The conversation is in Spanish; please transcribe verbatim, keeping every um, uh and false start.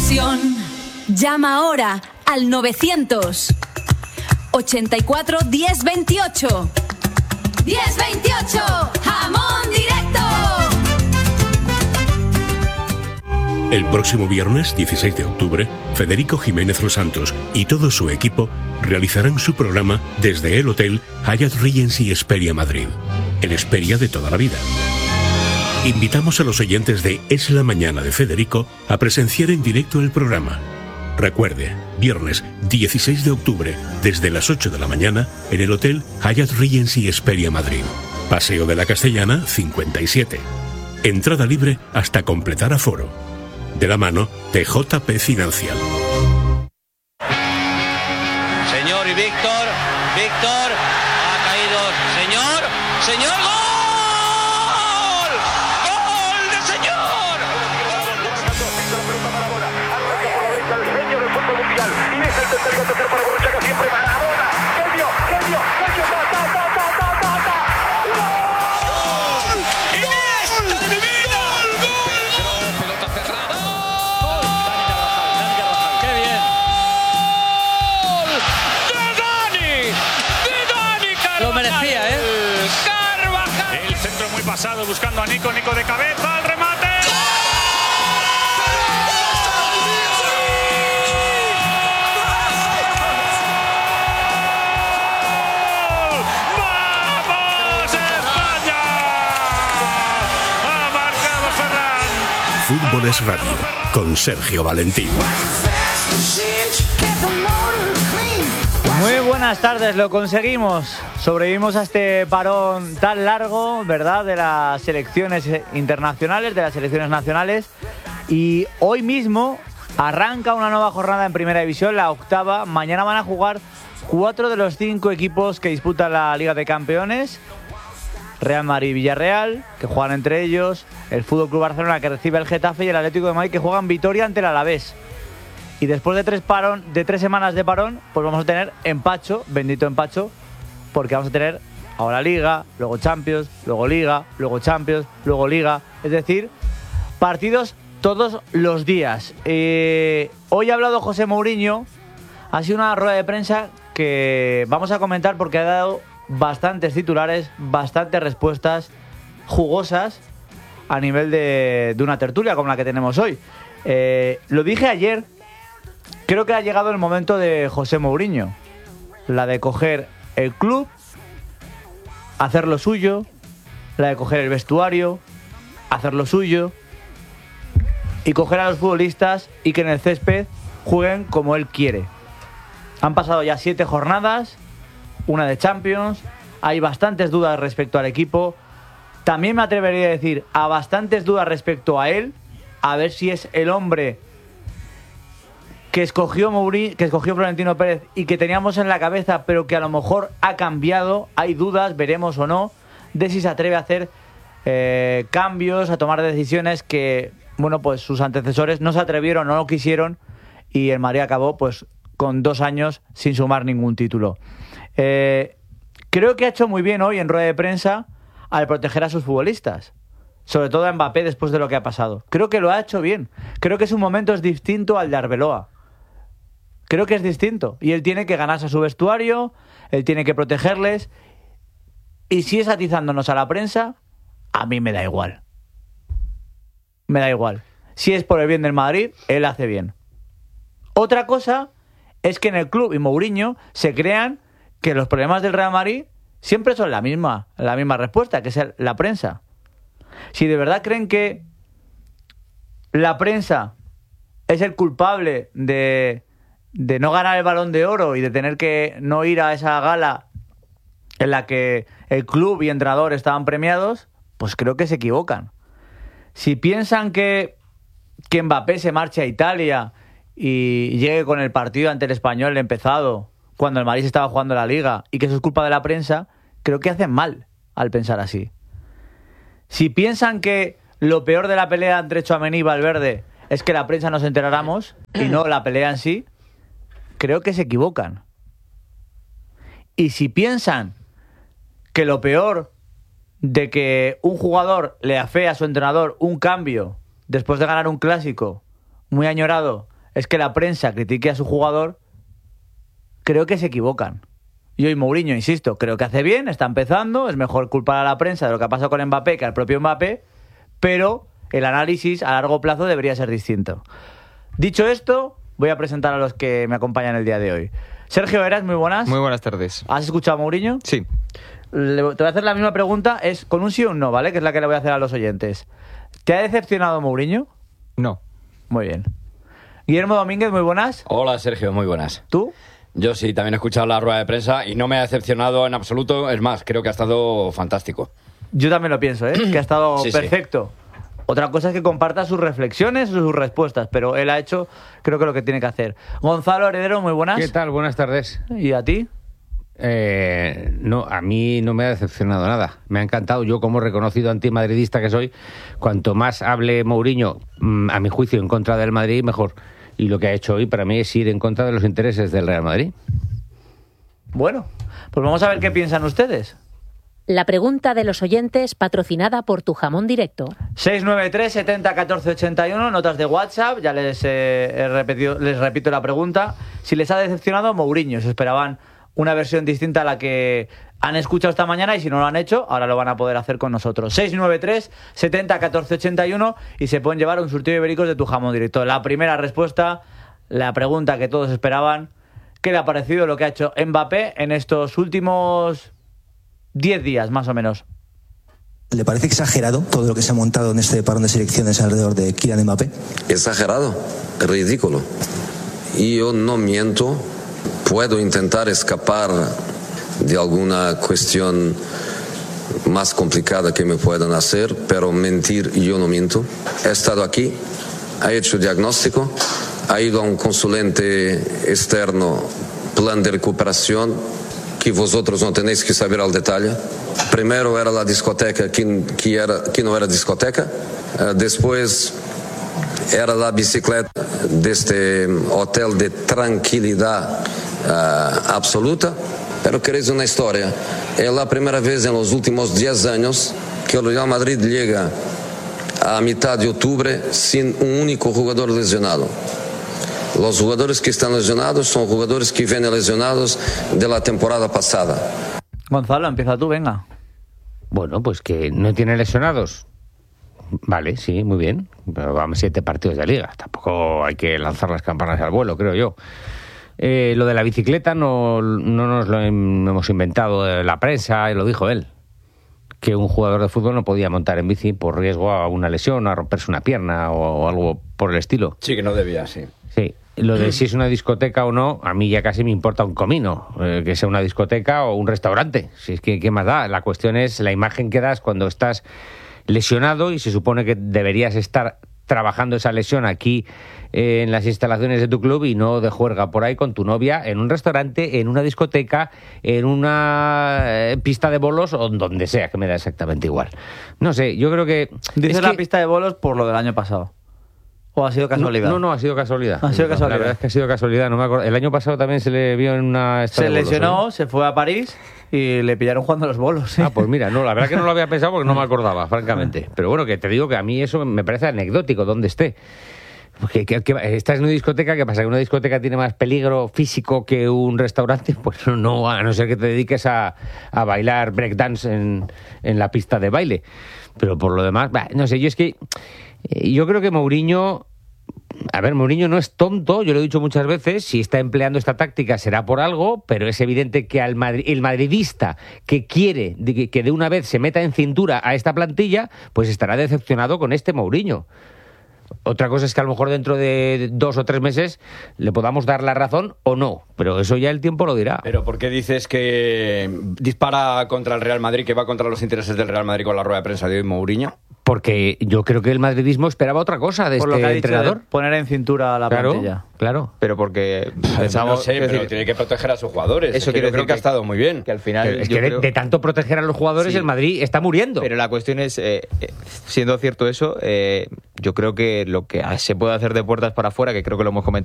ilusión. Llama ahora al novecientos ochenta y cuatro diez veintiocho. diez veintiocho, jamón directo. El próximo viernes dieciséis de octubre, Federico Jiménez Los Santos y todo su equipo realizarán su programa desde el Hotel Hyatt Regency Hesperia Madrid, el Hesperia de toda la vida. Invitamos a los oyentes de Es la Mañana de Federico a presenciar en directo el programa. Recuerde, viernes dieciséis de octubre, desde las ocho de la mañana, en el Hotel Hyatt Regency Hesperia Madrid. Paseo de la Castellana, cincuenta y siete. Entrada libre hasta completar aforo. De la mano de J P Financial. Señor y Víctor, Víctor, ha caído, señor, señor, ¡gol! ¡Gol de señor! El genio del fútbol mundial, y es el tercer tercer para Borruchaga, siempre Maradona, genio, genio, genio, ta, ta, ta, ta, ta, ta, ta. ¡Gol! ¡Iniesta de mi vida! ¡Gol! Pelota cerrada. ¡Gol! Dani Carvajal, qué bien. ¡Gol! ¡De Dani! ¡De Dani Carvajal! Lo merecía, ¿eh? Carvajal. El centro muy pasado buscando a Nico, Nico de cabeza, al remate. Fútbol es Radio, con Sergio Valentín. Muy buenas tardes, lo conseguimos. Sobrevivimos a este parón tan largo, ¿verdad?, de las selecciones internacionales, de las selecciones nacionales. Y hoy mismo arranca una nueva jornada en Primera División, la octava. Mañana van a jugar cuatro de los cinco equipos que disputan la Liga de Campeones. Real Madrid y Villarreal, que juegan entre ellos, el F C Barcelona, que recibe el Getafe, y el Atlético de Madrid, que juegan Vitoria ante el Alavés. Y después de tres, parón, de tres semanas de parón, pues vamos a tener empacho, bendito empacho, porque vamos a tener ahora Liga, luego Champions, luego Liga, luego Champions, luego Liga. Es decir, partidos todos los días. Eh, hoy ha hablado José Mourinho, ha sido una rueda de prensa que vamos a comentar porque ha dado bastantes titulares, bastantes respuestas jugosas a nivel de, de una tertulia como la que tenemos hoy. Eh, lo dije ayer, creo que ha llegado el momento de José Mourinho, la de coger el club, hacer lo suyo, la de coger el vestuario, hacer lo suyo y coger a los futbolistas y que en el césped jueguen como él quiere. Han pasado ya siete jornadas, una de Champions, hay bastantes dudas respecto al equipo. También me atrevería a decir a bastantes dudas respecto a él, a ver si es el hombre que escogió Mourinho, que escogió Florentino Pérez y que teníamos en la cabeza, pero que a lo mejor ha cambiado. Hay dudas, veremos o no, de si se atreve a hacer eh, cambios, a tomar decisiones que, bueno, pues sus antecesores no se atrevieron, no lo quisieron, y el Madrid acabó pues con dos años sin sumar ningún título. Eh, creo que ha hecho muy bien hoy en rueda de prensa al proteger a sus futbolistas, sobre todo a Mbappé después de lo que ha pasado. Creo que lo ha hecho bien. Creo que su momento es distinto al de Arbeloa. Creo que es distinto y él tiene que ganarse a su vestuario, él tiene que protegerles, y si es atizándonos a la prensa, a mí me da igual. Me da igual. Si es por el bien del Madrid, él hace bien. Otra cosa es que en el club y Mourinho se crean que los problemas del Real Madrid siempre son la misma, la misma respuesta, que es el, la prensa. Si de verdad creen que la prensa es el culpable de, de no ganar el Balón de Oro y de tener que no ir a esa gala en la que el club y entrenador estaban premiados, pues creo que se equivocan. Si piensan que, que Mbappé se marche a Italia y llegue con el partido ante el Español empezado cuando el Madrid estaba jugando la Liga y que eso es culpa de la prensa, creo que hacen mal al pensar así. Si piensan que lo peor de la pelea entre Tchouaméni y Valverde es que la prensa nos enteráramos y no la pelea en sí, creo que se equivocan. Y si piensan que lo peor de que un jugador le afee a su entrenador un cambio después de ganar un clásico muy añorado es que la prensa critique a su jugador, creo que se equivocan. Y hoy Mourinho, insisto, creo que hace bien, está empezando, es mejor culpar a la prensa de lo que ha pasado con Mbappé que al propio Mbappé, pero el análisis a largo plazo debería ser distinto. Dicho esto, voy a presentar a los que me acompañan el día de hoy. Sergio Heras, muy buenas. Muy buenas tardes. ¿Has escuchado a Mourinho? Sí. Le, te voy a hacer la misma pregunta, es con un sí o un no, ¿vale? Que es la que le voy a hacer a los oyentes. ¿Te ha decepcionado Mourinho? No. Muy bien. Guillermo Domínguez, muy buenas. Hola Sergio, muy buenas. ¿Tú? Yo sí, también he escuchado la rueda de prensa y no me ha decepcionado en absoluto, es más, creo que ha estado fantástico. Yo también lo pienso, ¿eh? Que ha estado Sí, sí. perfecto. Otra cosa es que comparta sus reflexiones o sus respuestas, pero él ha hecho, creo que lo que tiene que hacer. Gonzalo Heredero, muy buenas. ¿Qué tal? Buenas tardes. ¿Y a ti? Eh, no, a mí no me ha decepcionado nada. Me ha encantado. Yo, como reconocido antimadridista que soy, cuanto más hable Mourinho, mm, a mi juicio, en contra del Madrid, mejor. Y lo que ha hecho hoy para mí es ir en contra de los intereses del Real Madrid. Bueno, pues vamos a ver qué piensan ustedes. La pregunta de los oyentes, patrocinada por Tu Jamón Directo. seis nueve tres, setenta, catorce, ochenta y uno, notas de WhatsApp. Ya les, eh, he repetido, les repito la pregunta. Si les ha decepcionado Mourinho, se esperaban una versión distinta a la que han escuchado esta mañana, y si no lo han hecho, ahora lo van a poder hacer con nosotros. seis nueve tres, setenta, catorce, ochenta y uno y se pueden llevar un surtido de ibéricos de Tu Jamón Directo. La primera respuesta, la pregunta que todos esperaban: ¿qué le ha parecido lo que ha hecho Mbappé en estos últimos diez días, más o menos? ¿Le parece exagerado todo lo que se ha montado en este parón de selecciones alrededor de Kylian Mbappé? Exagerado, ridículo. Y yo no miento, puedo intentar escapar de alguna cuestión más complicada que me puedan hacer, pero mentir yo no miento. He estado aquí, he hecho diagnóstico, ha ido a un consulente externo, plan de recuperación, que vosotros no tenéis que saber al detalle. Primero era la discoteca que, que, era, que no era discoteca, uh, después era la bicicleta de este hotel de tranquilidad uh, absoluta. Pero queréis una historia, es la primera vez en los últimos diez años que el Real Madrid llega a mitad de octubre sin un único jugador lesionado. Los jugadores que están lesionados son jugadores que vienen lesionados de la temporada pasada. Gonzalo, empieza tú, venga. Bueno, pues que no tiene lesionados. Vale, sí, muy bien. Pero vamos, siete partidos de liga. Tampoco hay que lanzar las campanas al vuelo, creo yo. Eh, lo de la bicicleta no, no nos lo hemos inventado de la prensa, lo dijo él. Que un jugador de fútbol no podía montar en bici por riesgo a una lesión, a romperse una pierna o, o algo por el estilo. Sí, que no debía, sí. Sí, lo de si es una discoteca o no, a mí ya casi me importa un comino, eh, que sea una discoteca o un restaurante. Si es que, ¿qué más da? La cuestión es la imagen que das cuando estás lesionado y se supone que deberías estar trabajando esa lesión aquí eh, en las instalaciones de tu club y no de juerga por ahí con tu novia en un restaurante, en una discoteca, en una eh, pista de bolos o donde sea, que me da exactamente igual. No sé, yo creo que... Dices es la que... pista de bolos por lo del año pasado. ¿O ha sido casualidad? No, no, ha sido casualidad. Ha sido casualidad. La verdad es que ha sido casualidad. No me acuerdo. El año pasado también se le vio en una... Se lesionó, bolos, ¿eh? Se fue a París y le pillaron jugando los bolos. ¿Sí? Ah, pues mira, no, la verdad que no lo había pensado porque no me acordaba, francamente. Pero bueno, que te digo que a mí eso me parece anecdótico, donde esté. Que, que, que estás en una discoteca, ¿qué pasa? ¿Que una discoteca tiene más peligro físico que un restaurante? Pues no, a no ser que te dediques a, a bailar breakdance en, en la pista de baile. Pero por lo demás, bah, no sé, yo es que... Yo creo que Mourinho... A ver, Mourinho no es tonto, yo lo he dicho muchas veces, si está empleando esta táctica será por algo, pero es evidente que al Madrid, el madridista que quiere de, que de una vez se meta en cintura a esta plantilla, pues estará decepcionado con este Mourinho. Otra cosa es que a lo mejor dentro de dos o tres meses le podamos dar la razón o no, pero eso ya el tiempo lo dirá. ¿Pero por qué dices que dispara contra el Real Madrid, que va contra los intereses del Real Madrid con la rueda de prensa de hoy Mourinho? Porque yo creo que el madridismo esperaba otra cosa de por este lo que ha entrenador. Dicho de poner en cintura a la claro, plantilla. Claro, pero porque pensamos, no sé, pero decir, tiene que proteger a sus jugadores. Eso es que quiere yo creo decir que ha estado muy bien. Que al final es que creo... de tanto proteger a los jugadores, sí, el Madrid está muriendo. Pero la cuestión es, eh, siendo cierto eso, eh, yo creo que lo que se puede hacer de puertas para afuera, que creo que lo hemos comentado